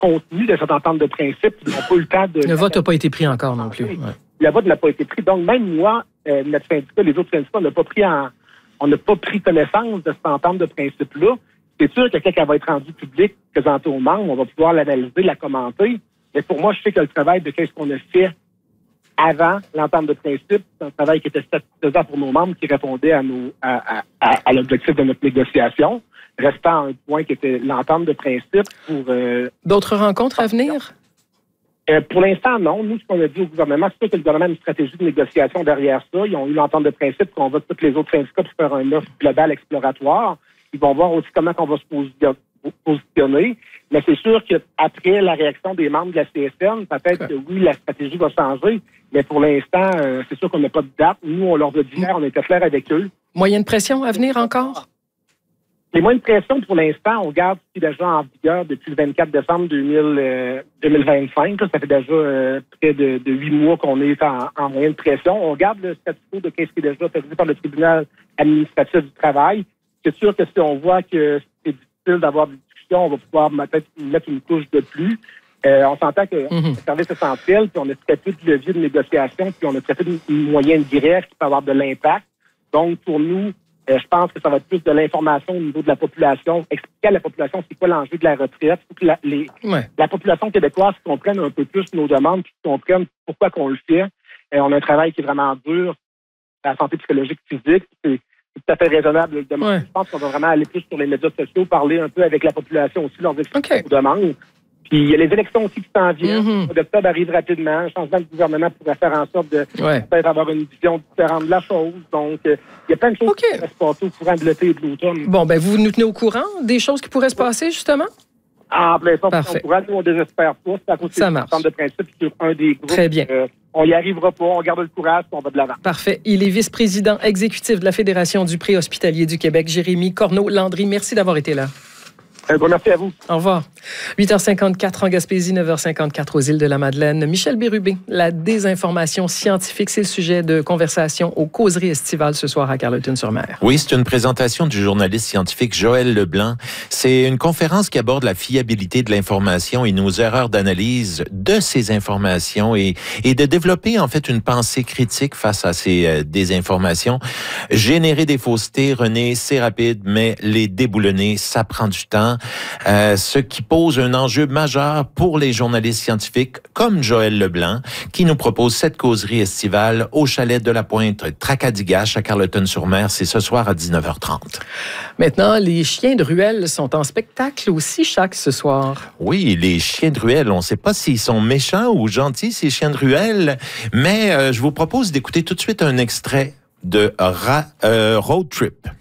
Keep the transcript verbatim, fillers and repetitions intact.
contenu de cette entente de principe. Ils n'ont pas eu le temps de... Le vote n'a pas été pris encore non plus. Ouais. Le vote n'a pas été pris. Donc, même moi, euh, notre syndicat, les autres syndicats, on n'a pas pris en, on n'a pas pris connaissance de cette entente de principe-là. C'est sûr que quand elle va être rendue publique, présentée aux membres, on va pouvoir l'analyser, la commenter. Mais pour moi, je sais que le travail de qu'est-ce qu'on a fait avant l'entente de principe, c'est un travail qui était satisfaisant pour nos membres, qui répondait à, nos, à, à, à l'objectif de notre négociation. Restant un point qui était l'entente de principe pour... Euh, D'autres rencontres à venir? Euh, pour l'instant, non. Nous, ce qu'on a dit au gouvernement, c'est que le gouvernement a une stratégie de négociation derrière ça. Ils ont eu l'entente de principe qu'on va tous les autres syndicats pour faire un offre globale exploratoire. Ils vont voir aussi comment on va se positionner. Mais c'est sûr qu'après la réaction des membres de la C S N, peut-être que oui, la stratégie va changer. Mais pour l'instant, euh, c'est sûr qu'on n'a pas de date. Nous, on leur a dit hier, on était clairs avec eux. Moyenne pression à venir encore? Les moyens de pression, pour l'instant, on garde ce qui est déjà en vigueur depuis le vingt-quatre décembre deux mille vingt-cinq. Ça fait déjà euh, près de, de huit mois qu'on est en, en moyenne de pression. On garde le statu quo de ce qui est déjà autorisé par le tribunal administratif du travail. C'est sûr que si on voit que c'est difficile d'avoir des discussions, on va pouvoir peut-être mettre une couche de plus. Euh, on s'entend que mm-hmm. c'est un service essentiel, puis on a très peu de levier de négociation, puis on a très peu de moyens directs qui peuvent avoir de l'impact. Donc, pour nous, Euh, je pense que ça va être plus de l'information au niveau de la population, expliquer à la population c'est quoi l'enjeu de la retraite, pour que la, les, ouais. la population québécoise comprenne un peu plus nos demandes, qu'ils comprennent pourquoi qu'on le fait. Euh, on a un travail qui est vraiment dur, la santé psychologique, physique, c'est, c'est tout à fait raisonnable de demander. Ouais. Je pense qu'on va vraiment aller plus sur les médias sociaux, parler un peu avec la population aussi, leur expliquer okay. nos demandes. Puis il y a les élections aussi qui s'en viennent. Mm-hmm. Le octobre arrive rapidement. Un changement de gouvernement pourrait faire en sorte de ouais. peut-être avoir une vision différente de la chose. Donc, euh, il y a plein de choses okay. qui pourraient se passer au courant de l'été et de l'automne. Bon, ben vous nous tenez au courant des choses qui pourraient se passer, justement? Ah, plein ça, au courant. Nous, on désespère pas. C'est à cause de l'entente de principe sur un des groupes. Très bien. Euh, on n'y arrivera pas. On garde le courage et on va de l'avant. Parfait. Il est vice-président exécutif de la Fédération du préhospitalier du Québec, Jérémy Corneau-Landry. Merci d'avoir été là. Un bon merci à vous. Au revoir. huit heures cinquante-quatre en Gaspésie, neuf heures cinquante-quatre aux îles-de-la-Madeleine. Michel Bérubé, la désinformation scientifique, c'est le sujet de conversation aux causeries estivales ce soir à Carleton-sur-Mer. Oui, c'est une présentation du journaliste scientifique Joël Leblanc. C'est une conférence qui aborde la fiabilité de l'information et nos erreurs d'analyse de ces informations et, et de développer en fait une pensée critique face à ces euh, désinformations. Générer des faussetés, René, c'est rapide, mais les déboulonner, ça prend du temps. Euh, ce qui pose un enjeu majeur pour les journalistes scientifiques comme Joël Leblanc, qui nous propose cette causerie estivale au chalet de la Pointe Tracadie-Gache à Carleton-sur-Mer. C'est ce soir à dix-neuf heures trente. Maintenant, les chiens de ruelle sont en spectacle aussi chaque ce soir. Oui, les chiens de ruelle, on ne sait pas s'ils sont méchants ou gentils, ces chiens de ruelle, mais euh, je vous propose d'écouter tout de suite un extrait de Ra- euh, Road Trip.